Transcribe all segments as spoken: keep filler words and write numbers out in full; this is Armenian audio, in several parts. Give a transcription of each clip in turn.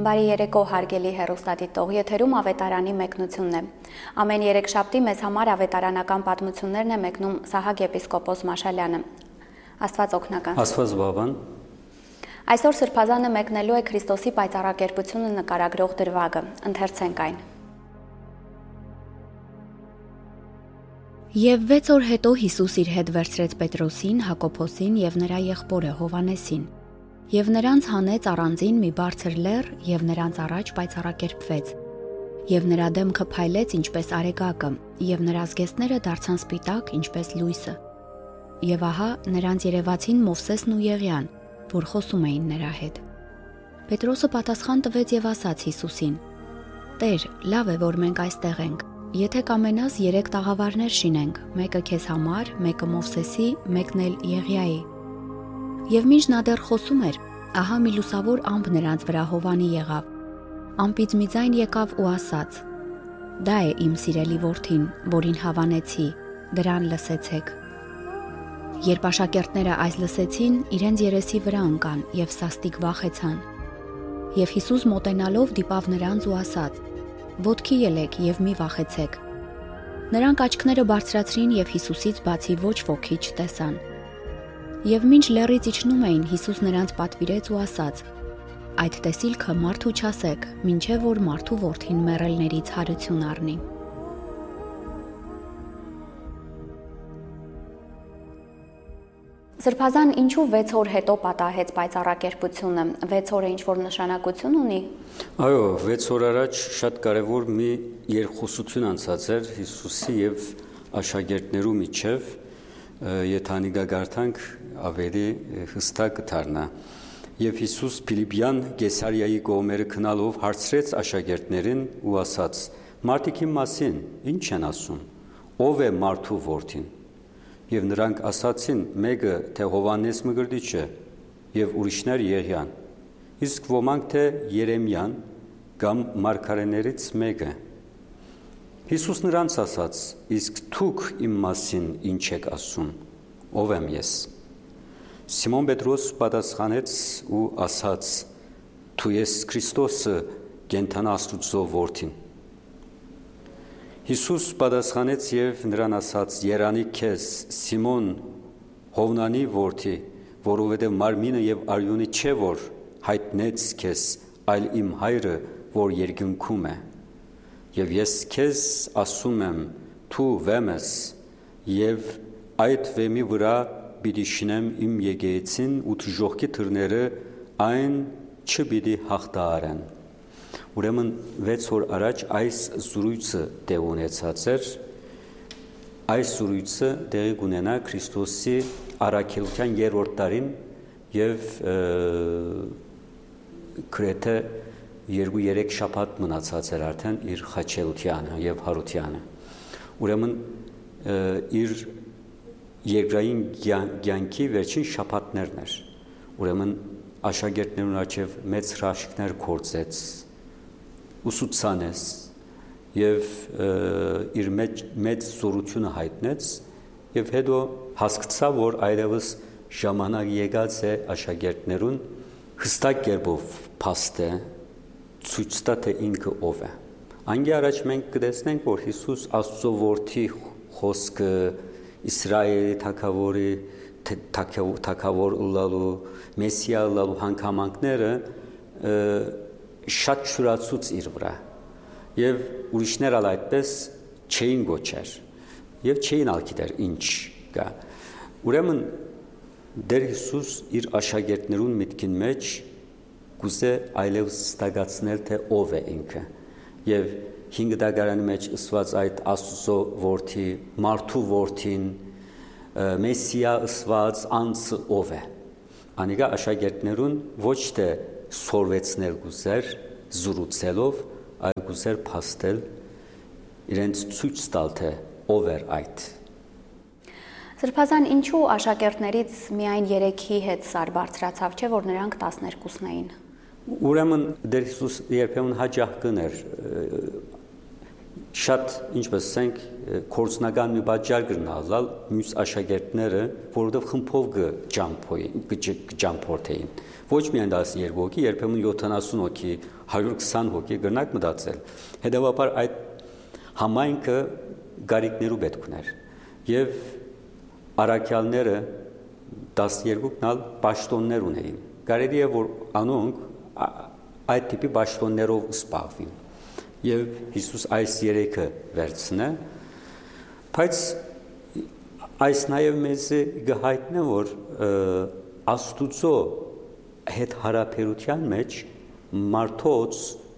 Բարի երեկո հարգելի հեռուստադիտող, եթերում ավետարանի մեկնությունն է։ Ամեն երեքշաբթի մեզ համար ավետարանական պատմություններն է մեկնում Սահակ եպիսկոպոս Մաշալյանը։ Աստված օգնական։ Աստված բավան։ Այսօր Սրբազանը մեկնելու է Քրիստոսի պայծառակերպությունը նկարագրող դրվագը։ Ընթերցենք այն։ Եվ վեց օր հետո Հիսուս իր հետ վերցրեց Պետրոսին, Հակոբոսին և նրա եղբորը Հովանեսին։ Եվ նրանց հանեց առանձին մի բարձր լեռ և նրանց առաջ պայծառակերպվեց։ Եվ նրա դեմքը փայլեց ինչպես արեգակը, և նրա զգեստները դարձան սպիտակ ինչպես լույսը։ Եվ ահա նրանց երևացին Մովսեսն ու Եղիան, որ խոսում էին նրա հետ։ Պետրոսը պատասխան տվեց և ասաց Հիսուսին. «Տեր, լավ է, որ մենք այստեղ ենք։ Եթե կամենաս, երեք տաղավարներ շինենք, մեկը քեզ համար, մեկը Մովսեսի, մեկն էլ Եղիայի»։ Եվ մինչ նա դեռ խոսում էր, ահա մի լուսավոր ամպ նրանց վրա հովանի եղավ։ Ամպից մի ձայն եկավ ու ասաց. «Դա է իմ սիրելի որդին, որին հավանեցի, դրան լսեցեք»։ Երբ աշակերտները այս լսեցին, իրենց երեսի վրա ընկան և սաստիկ վախեցան։ Եվ Հիսուս մոտենալով դիպավ նրանց ու ասաց. «Ոտքի ելեք և մի վախեցեք»։ Նրանք աչքները բարձրացրին և Հիսուսից բացի ոչ ոքի չտեսան։ Եվ մինչ լեռից իջնում էին, Հիսուս նրանց պատվիրեց ու ասաց. «Այդ տեսիլքը մարդու չասեք, մինչև որ մարդու որդին մեռելներից հարություն առնի»։ Սրբազան ինչու վեց օր հետո պատահեց պայծառակերպությունը, վեց օրը ինչ-որ նշանակություն ունի։ Այո, վեց օր առաջ շատ կարևոր մի երկխոսություն անցած էր Հիսուսի և աշակերտներու միջև, եթե անիգա գարթանք ավելի հստակ կդառնա։ Եվ Հիսուս Փիլիպյան Կեսարիայի կողմերը քնալով հարցրեց աշակերտներին ու ասաց. «Մարդիկ իմ մասին ինչ են ասում, ով է մարդու որդին»։ Եվ նրանք ասացին, մեկը թե Հովանես Մկրտիչը և ուրիշներ Եղիան, իսկ ոմանք թե Երեմիան կամ մարգարեներից մեկը։ Հիսուս նրանց ասաց. «Իսկ դուք իմ մասին ինչ եք ասում, ով եմ ես»։ Սիմոն Պետրոս պատասխանեց ու ասաց. «Դու ես Քրիստոսը, կենդան Աստուծո որդին»։ Հիսուս պատասխանեց և նրան ասաց. «Երանի քեզ, Սիմոն, Հովնանի որդի, որովհետև մարմինը և արյունը չէ, որ հայտնեց քեզ, այլ իմ Հայրը, որ երկնքում է։ Եվ ես քեզ ասում եմ, դու վեմ ես, և այդ վեմի վրա պիտի շինեմ իմ եկեղեցին ու դժոխքի դռները այն չպիտի հաղթահարեն»։ Ուրեմն վեց օր առաջ այս զրույցը տեղ ունեցած էր, այս զրույցը տեղի կունենա Քրիստոսի առաքելության երրորդ տարին և գրեթե երկու-երեք շաբաթ մնացած էր արդեն իր խաչելությանը և հարությանը։ Ուրեմն իր երկրային կյանքի վերջին շաբաթներն էր։ Ուրեմն աշակերտներուն առջև մեծ հրաշքներ գործեց, ուսուցանեց և իր մեծ զորությունը հայտնեց և հետո հասկացավ, որ այլևս ժամանակ եկած է աշակերտներուն հստակ կերպով փաստե ցույց տա, թե ինքը ով է։ Անգի առաջ մենք կտեսնենք, որ Հիսուս Աստծո որդի խոսքը Իսրայելի թագավորի թագավոր ըլլալու, Մեսիա ըլլալու հանգամանքները շատ շուրացուց իր վրա և ուրիշներ ալ այդպես չէին գոչեր և չէին ալ գիտեր ինչ կա։ Ուրեմն Տեր Հիսուս իր աշակերտներուն միտքին մեջ գուզե այլևս ստագացնել, թե ով է ինքը և հինգ դագարանի մեջ ըսված այդ Աստծո որդի, մարդու որդին, Մեսիա ըսված անձը ով է։ Անիկա աշակերտներուն ոչ թե սորվեցնել գուզեր զրուցելով, այլ գուզեր փաստել, իրենց ցույց տալ, թե ով էր այդ։ Սրբազան ինչու աշակերտներից միայն երեքի հետ սար բարձրացավ, չէ՞ որ նրանք տասներկուսն էին։ Ուրեմն Տեր Հիսուս երբեմն հաճախ կներ շատ, ինչպես ասենք, կորցնական մի բաժար կգնալ մյուս աշակերտները, որովհետև խմբով կջամփորդեին։ Ոչ միայն տասներկու հոգի, երբեմն յոթանասուն հոգի, հարյուր քսան հոգի կգնաք մտածել։ Հետևաբար այդ համայնքը գարիկներու պետք ուներ։ Եվ առաքյալները տասներկուքն ալ պաշտոններ ունեին։ Կարելի է որ անոնք այդ տիպի պաշտոններով զբաղվին։ Եվ Հիսուս այս երեքը վերցնե, բայց այս նաև մեզ գհայտնե, որ Աստուծո հետ հարաբերության մեջ մարդոց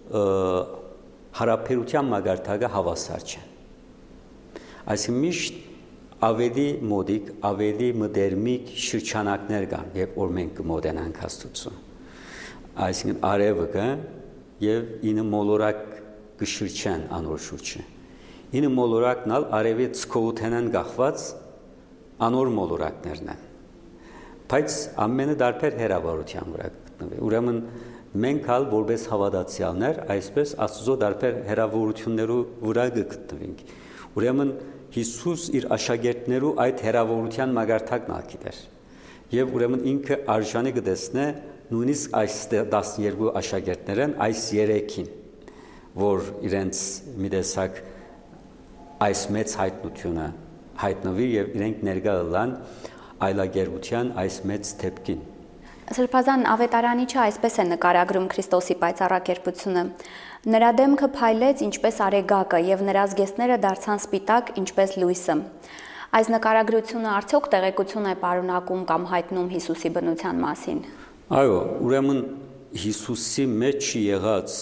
հարաբերության մագարտակը հավասար չէ։ Այսինքն միշտ ավելի մոդիկ, ավելի մդերմիկ շրջանակներ կան, երբ որ մենք կմոտենանք Աստծուն։ Այսինքն արևը կա եւ ինը մոլորակ կշրջան անոր շուրջը։ Ինը մոլորակն ալ արևի ցկողութենան գախված անոր մոլորակներն են։ Բայց ամենը դարբեր հերավարության վրա գտնվի։ Ուրեմն մենք ալ որպես հավատացյալներ այսպես Աստծո դարբեր հերավորություններու վրա գտնվենք։ Ուրեմն Հիսուս իր աշակերտներու այդ հերավորության մագարտակն ալ գիտեր։ Եվ ուրեմն ինքը արժանի կտեսնե նույնիսկ այս տասներկու աշակերտներն այս երեքին, որ իրենց մի տեսակ այս մեծ հայտնությունը հայտնվի եւ իրենք ներկա ըլլան այլագերության այս մեծ դեպքին։ Սրբազան ավետարանիչը այսպես է նկարագրում Քրիստոսի պայծառակերպությունը. նրա դեմքը փայլեց ինչպես արեգակը եւ նրա զգեստները դարձան սպիտակ ինչպես լույսը։ Այս նկարագրությունը արդյոք տեղեկություն է պարունակում կամ հայտնում Հիսուսի բնության մասին։ Այո, ուրեմն Հիսուսի մեջ եղած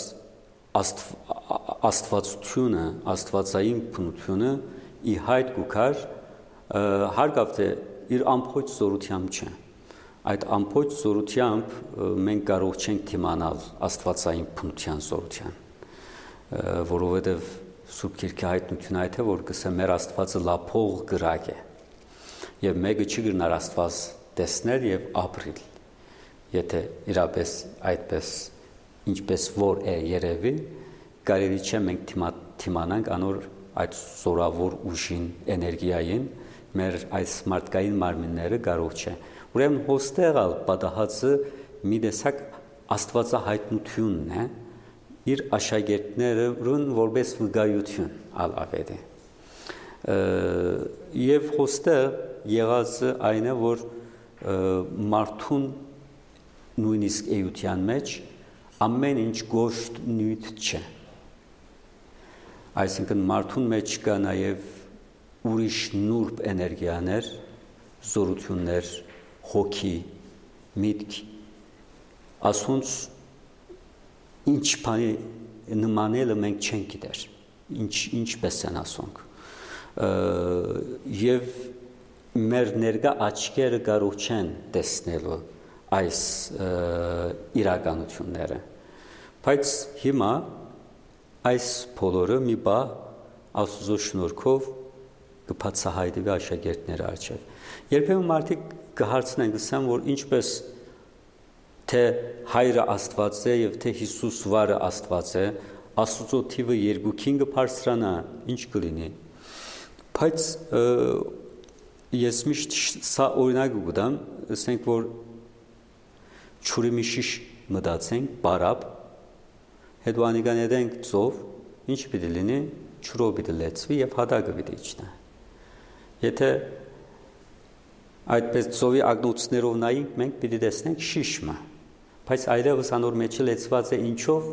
աստվածությունը, աստվածային բնությունը ի հայտ գուքար հարգավ թե իր ամփոփ զորությամբ չէ։ Այդ ամփոփ զորությամբ մենք կարող չենք դիմանալ աստվածային բնության զորության, որովհետև Սուրբ Գիրքի հայտնությունը այդ է, որ կսե մեր Աստվածը լափող գրակ է, եւ մեկը չի գնար Աստված տեսնել եւ ապրիլ, եթե իրապես այդպես ինչպես որ է երևի, կարելի չէ մենք թիմանանք անոր այդ զորավոր ուժին, էներգիային, մեր այս մարդկային մարմինները կարող չէ։ Ուրեմն հոստեղալ պատահածը մի տեսակ աստվածահայտնությունն է, իր աշակերտներուն որպես վկայություն ալ ավելի։ Եվ հոստեղ եղածը այն է, որ մարդուն նույնիսկ էության մեջ ամեն ինչ գոշտ նյութ չէ։ Այսինքն մարդուն մեջ կա նաև ուրիշ նուրբ էներգիաներ, զորություններ, հոգի, միտք, ասոնց ինչ բանի նմանելը մենք չենք գիտեր, ինչ ինչպես են ասոնք։ Եվ մեր ներկա աչքերը կարող չեն տեսնելու այս իրականությունները։ Բայց հիմա այս բոլորը մի բա Աստծո շնորհքով կբացահայտվի աշակերտների առջև։ Երբեմն մարդիկ կհարցնեն, կսեն, որ ինչպես թե հայրը Աստված է եւ թե Հիսուս վարը Աստված է, Աստծո թիվը երկուքին կբարձրանա, ինչ կլինի։ Բայց ես միշտ սա օրինակ կգտամ, ասենք որ ճուրի մի շիշ մտածենք, բարապ, հետո անիկան edենք ծով, ինչ պիտի լինի, ճուրով պիտի լեցվի եւ հատակը պիտի իջնա։ Եթե այդպես ծովի ագնոցներով նայենք, մենք պիտի տեսնենք շիշմը, բայց այլևս անոր մեջը լեցված է ինչով,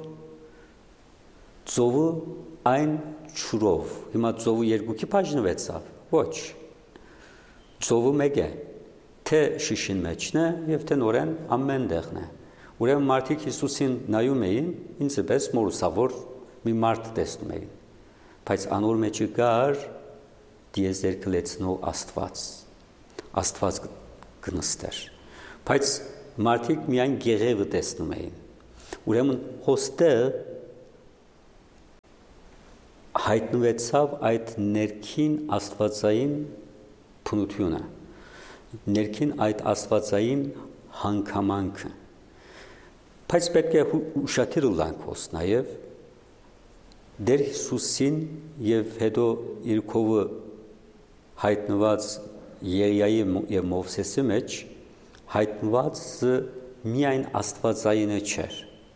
ծովը այն ճուրով, հիմա ծովը երկուքի բաժնվեցավ, ոչ, ծովը մեկ է, թե շիշին մեջն է եւ թե նորեն ամեն տեղն է։ Ուրեմն մարդիկ Հիսուսին նայում էին, ինձ պես մորուսավոր մի մարդ տեսնում էին, բայց անոր մեջը կար դիեզերքը լեցնող Աստված, Աստված կնստեր, բայց մարդիկ միայն գեղևը տեսնում էին։ Ուրեմն հոստեղ հայտնվեցավ այդ ներքին աստվածային բնությունը, ներքին այդ աստվածային հանգամանքը։ Բայց պետք է ուշադիր լինենք հոս նաև Դեր Հիսուսին եւ հետո իր քովը հայտնված Երիայի եւ Մովսեսի մեջ հայտնված միայն Աստվածայինը չէր,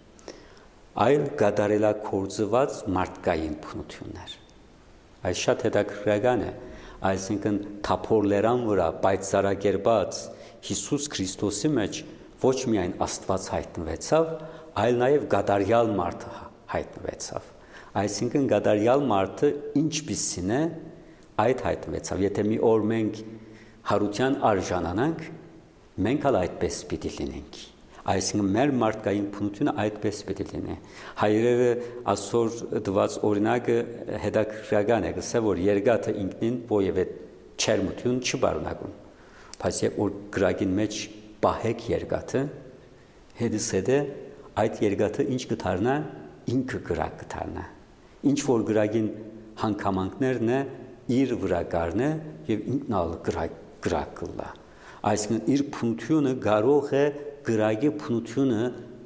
այլ գադարելակորձված մարդկային բնություններ։ Այս շատ հետաքրքրական է, այսինքն թափորլերան վրա պայծառակերպած Հիսուս Քրիստոսի մեջ ոչ միայն Աստված հայտնվեցավ, այլ նաև գադարյալ մարդը հայտնվեցավ։ Այսինքն գադարյալ մարդը ինչպիսին է, այդ հայտնվեցավ։ Եթե մի օր մենք հարության արժանանանք, մենք ալ այդպես պիտի լինենք։ Այսինքն մեր մարդկային բնությունը այդպես պիտի լինի։ Հայրերը այսօր դված օրինակը հետաքրքրական է, գսե որ երկաթը ինքնին ովևէ չերմություն չբարունակում։ Բայց երբ որ գրագին մեջ պահեք երկաթը, հետս հետը այդ երկաթը ինչ կդառնա, ինքը գրակ կդառնա։ Ինչ որ գրագին հանգամանքներն է իր վրա կառնե եւ ինքն ալ գրակ գրակ կլա։ Այսինքն իր բնությունը կարող է գրագի բնությունը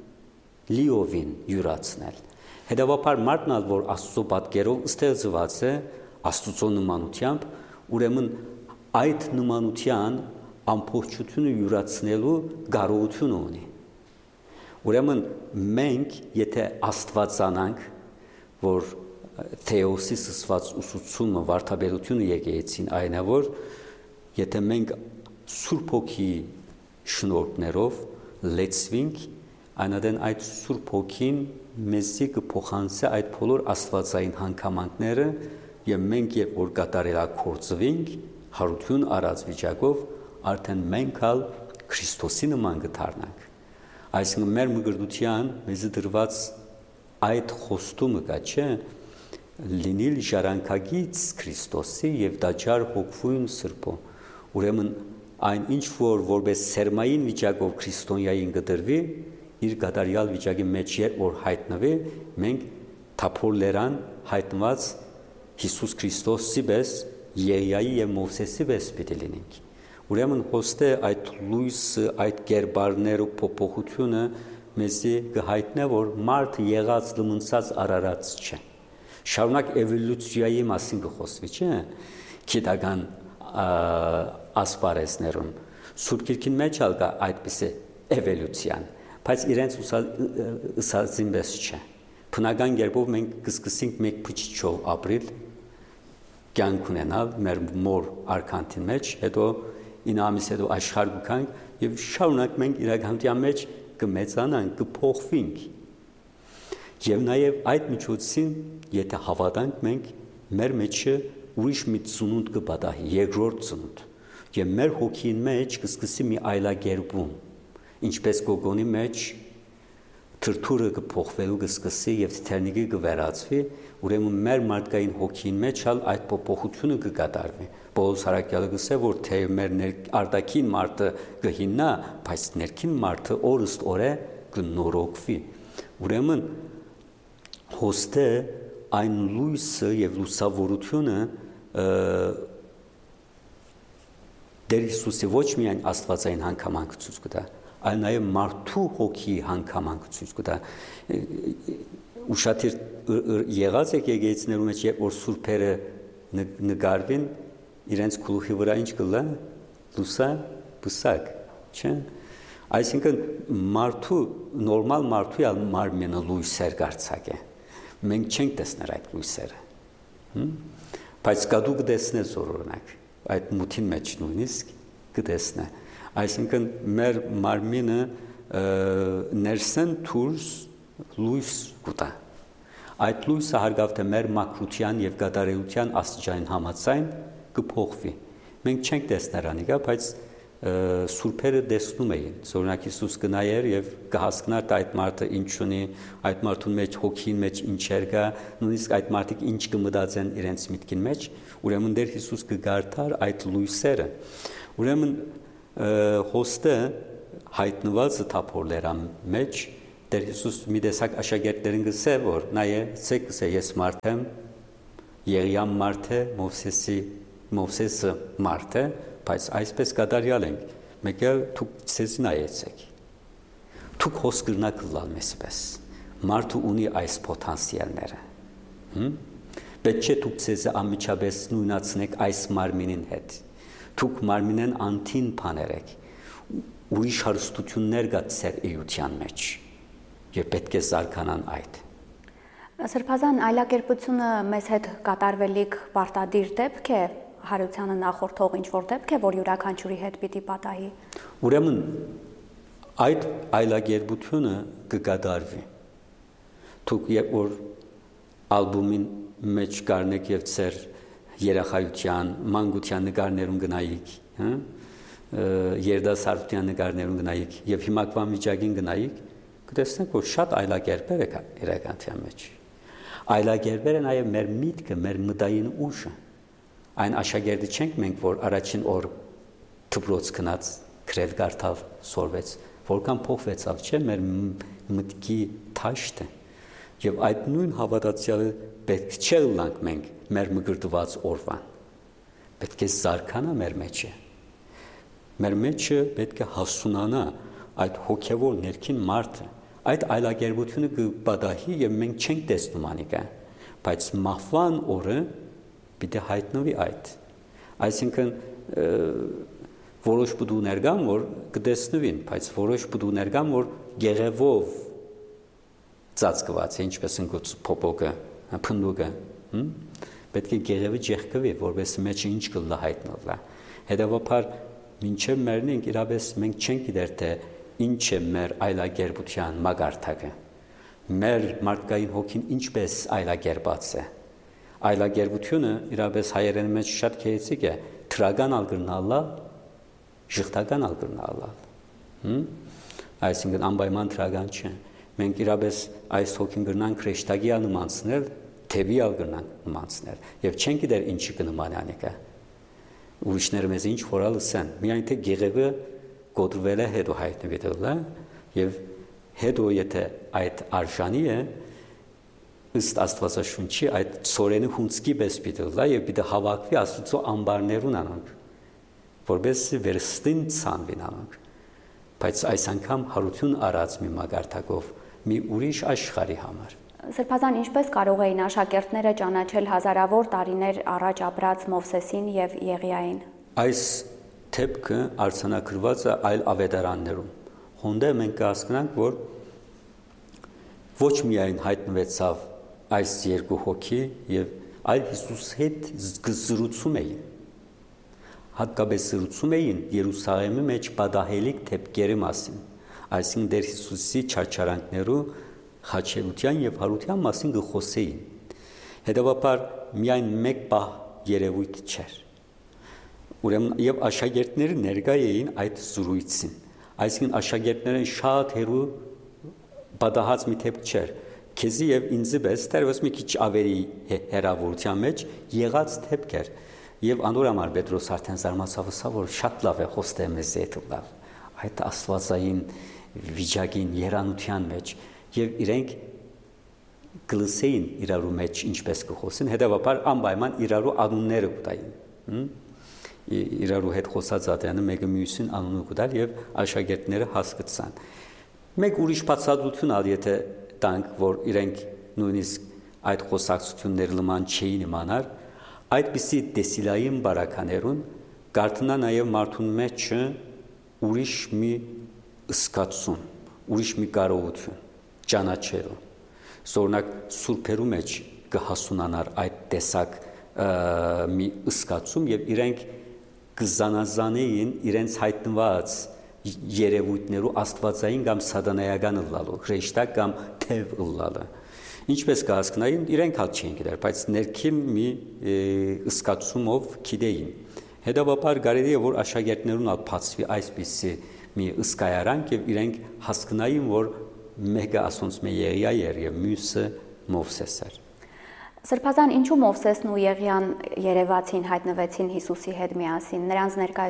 լիովին յուրացնել։ Հետևաբար մարդն ալ որ Աստծո պատկերով ստեղծված է Աստծո նմանությամբ, ուրեմն այդ նմանության ամբողջությունը յուրացնելու կարողություն ունի։ Ուրեմն մենք եթե Աստվածանանք, որ Թեոսի սսված ուսուցումը վարդապետությունը եկեղեցին այն է, որ եթե մենք Սուրբ Հոգի շնորհներով լեցվենք, այնադեն այդ Սուրբ Հոգին մեզի կփոխանցի այդ բոլոր աստվածային հանգամանքները եւ մենք երբ որ կատարելակորձվենք հարություն առած վիճակով արդեն մենք ալ Քրիստոսի նման կդառնանք։ Այսինքն մեր մգրդության մեզ դրված այդ խոստումը կա, չէ, լինիլ ժառանգագից Քրիստոսի եւ դաջար հոգվույն Սրբո։ Ուրեմն այն ինչ որ որպես սերմային վիճակով քրիստոնյային կդրվի, իր գադարյալ վիճակի մեջ երբ որ հայտնվի, մենք թափորլերան հայտնված Հիսուս Քրիստոսի պես Երիայի եւ Մովսեսի պես պիտի լինենք։ Ուրեմն հոստե այդ լույսը, այդ կերպարները փոփոխությունը մեզի կհայտնե, որ մարդը եղած լմնցած արարած չէ։ Շարունակ էվոլյուցիայի մասին կխոսվի, չէ՞, գիտական ասպարեզներում։ Սուրբ Գիրքին մեջ ալ կա այդպիսի էվոլյուցիան, բայց իրենց ուսածին պես չէ։ Բնական կերպով մենք կսկսենք մեկ փչիչով ապրել, կյանք ունենալ մեր մոր արքանտին մեջ, հետո ինը ամիս հետո աշխարհ գանք եւ շարունակ մենք իրականության մեջ կմեծանանք, կփոխվենք։ Եվ նաեւ այդ միջոցին, եթե հավատանք մենք, մեր մեջը ուրիշ մի ծնունդ կպատահի, երկրորդ ծնունդ, եւ մեր հոգին մեջ կսկսի մի այլագերբում, ինչպես Գոգոնի մեջ թրթուրը կփոխվելու կսկսի եւ թերնիկի կվերածվի, ուրեմն մեր մարդկային հոգին մեջ ալ այդ փոփոխությունը կկատարվի։ Պողոս Հարակյալը գսե, որ թե մեր արտաքին մարդը կհիննա, բայց ներքին մարդը օրըստ օրե կնորոգվի։ Ուրեմն հոստե այն լույսը եւ լուսավորությունը Դեր Հիսուսի ոչ միայն աստվածային հանգամանք ցույց կտա, այլ նաև մարդու հոգի հանգամանք ցույց կտա։ Ուշադիր եղած եք եկեղեցիներում մեջ, երբ որ սուրբերը նկարվին, իրենց գլուխի վրա ինչ կլա, լուսա բսակ, չէ՞։ Այսինքն մարդու նորմալ մարդու ալ մարմինը լույսեր գարցակ է։ Մենք չենք տեսներ այդ լույսերը։ Բայց կադու կտեսնես օրինակ, այդ մութին մեջ նույնիսկ կտեսնե։ Այսինքն մեր մարմինը ներսեն դուրս լույս կուտա։ Այդ լույսը հարգավ թե մեր մաքրության եւ գադարելության աստիճանին համաձայն կփոխվի։ Մենք չենք տեսներ անիկա, բայց սուրբերը տեսնում էին։ Օրինակ Հիսուս կնայեր եւ կհասկնար թե այդ մարդը ինչ ունի, այդ մարդուն մեջ հոգին մեջ ինչեր կա, նույնիսկ այդ մարդիկ ինչ կմտածեն իրենց միտքին մեջ, ուրեմն դեր Հիսուս կգարթար այդ լույսերը։ Ուրեմն հոստը հայտնված թափորլերան մեջ դեր Հիսուս մի տեսակ աշակերտներին գսե, որ նայե, ցեք գսե ես մարդ եմ, Երիամ մարդ է, Մովսեսի Մովսեսը մարդ է, բայց այսպես կատարյալ ենք, մեկ էլ դուք ցեզ նայեցեք։ Դուք հոս կրնակ լալ մեզպես։ Մարդը ունի այս պոտենցիալները։ Պետք չէ դուք ձեզ անմիջապես նույնացնեք այս մարմինին հետ։ Դուք մարմինեն անթին բաներ եք։ Ուրիշ հարստություններ կա ձեր էության մեջ։ Եվ պետք է զարգանան այդ։ Սրբազան այլակերպությունը մեզ հետ կատարվելիք պարտադիր դեպք է, հարությանը նախորդող ինչ-որ դեպք է, որ յուրաքանչյուրի հետ պիտի պատահի։ Ուրեմն այդ այլակերպությունը կկատարվի։ Դուք երբ որ ալբոմին մեջ կառնեք եւ ձեր երախայության, մանկության նկարներուն գնայիք, հա, երդասարտության նկարներուն գնայիք եւ հիմակվան վիճակին գնայիք, կտեսնեք, որ շատ այլակերպեր է իրականության մեջ։ Այլակերպերը նաեւ մեր միտքը, մեր մտային ուժը, այն աշակերտի չենք մենք, որ առաջին օր դպրոց գնաց, գրել կարդալ, սորվեց, որքան փոխվեցավ, չէ՞, մեր մտքի թաշտը։ Եվ այդ նույն հավատացյալը պետք չէ լանք մենք մեր մգրտված օրվան։ Պետք է զարգանա մեր մեջը։ Մեր մեջը պետք է հասունանա այդ հոգևոր ներքին մարդը։ Այդ այլակերպությունը կպատահի եւ մենք չենք տեսնում անիկա, բայց մահվան օրը պիտի հայտնվի այդ։ Այսինքն որոշ բդուներ կան, որ կտեսնվին, բայց որոշ բդուներ կան, որ գեղևով ծածկված է, ինչպես ընկոց փոփոկը, փնդուկը, պետք է գեղևը ջեղկվի, որովհետեւ մեջը ինչ կլա հայտնվի։ Հետևաբար մինչև մերն ենք իրապես մենք չենք գիտեր թե ինչ է մեր այլակերպության մագարտակը։ Մեր մարդկային հոգին ինչպես այլակերպած է։ Այլակերպությունը իրապես հայերեն մեջ շատ քեյցիկ է, թրական ալգրնալա, ժխտական ալգրնալա։ Այսինքն անպայման թրական չէ։ Մենք իրապես այս հոգին գրնանք քրեշտագի անմանցնել, թևի ալգրնանք նմանցնել, եւ չենք գիտեր ինչի կնմանանիկա։ Ուրիշները մեզ ինչ որալ լսեն, միայն թե գեղևը կոտրվել է հետո հայտնվի դելա եւ հետո եթե այդ արժանի է ըստ Աստվածաշունչի այդ ծորենը հունցքի պես պիտելա եւ պիտի հավաքվի Աստծո ամբարներուն անոնք որովհետեւ վերստին ցանվին անոնք բայց այս անգամ հարություն առած մի մագարտակով մի ուրիշ աշխարհի համար։ Սրբազան ինչպես կարող էին աշակերտները ճանաչել հազարավոր տարիներ առաջ ապրած Մովսեսին եւ Եղիային։ Այս թեփքը արձանագրված է այլ ավետարաններում։ Հոնդե մենք կհասկանանք, որ ոչ միայն հայտնվեցավ այս երկու հոգի եւ այլ Հիսուս հետ զրուցում էին։ Հատկապես զրուցում էին Երուսաղեմի մեջ պատահելիք թեփքերի մասին, այսինքն դեր Հիսուսի չարչարանքներու խաչելության եւ հարության մասին գխոսեին։ Հետևաբար միայն մեկ պահ երևույթ չէր։ Ուրեմն եւ աշակերտները ներկայ էին այդ զրույցին։ Այսինքն աշակերտները շատ հերու պատահած մի թեփք չէր։ Քեզի եւ ինձ պես դեռևս մի քիչ ավելի հերավորության մեջ եղած թեփք էր։ Եվ անորամար Պետրոս արդեն զարմացավ, որ շատ լավ է խոստե մեզ հետ լավ։ Այդ աստվածային վիճակին երանության մեջ եւ իրենք գլսեին իրարու մեջ ինչպես կխոսեն, հետեւաբար անպայման իրարու անունները կտային։ Իրարու հետ խոսած ատյանը մեկը մյուսին անունը կտալ եւ աշակերտները հասկացան։ Մեկ ուրիշ բացատրություն ալ եթե տանք, որ իրենք նույնիսկ այդ խոսակցությունները լման չէին իմանար, այդպիսի տեսիլային բարականերուն կարդնա նաեւ մարդուն մեջը ուրիշ մի ըսկացում, ուրիշ մի կարողություն ճանաչելու։ Զորնակ սուրբերու մեջ կհասունանար այդ տեսակ մի ըսկացում եւ իրենք կզանազանեին իրենց հայտնված երևույթներու աստվածային կամ սատանայական ըլլալու, հրեշտակ կամ թև ըլլալը։ Ինչպես կհասկանային, իրենք հատ չէին գիտեր, բայց ներքին մի ըսկացումով գիտեին։ Հետևաբար կարելի է որ աշակերտներուն ալ բացվի այսպիսի մի ըսկայարանք եւ իրենք հասկանային, որ մեկը ասոնց մե Եղիա էր եւ մյուսը Մովսես էր։ Սրբազան ինչու Մովսեսն ու Եղիան երևացին, հայտնվեցին Հիսուսի հետ միասին, նրանց ներկայ